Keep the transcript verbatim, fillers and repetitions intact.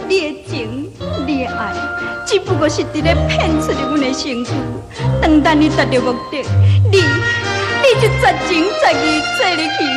你的情，你的爱，只不过是伫咧骗出了阮的身躯。当等你达到目的，你你就绝情绝义做入去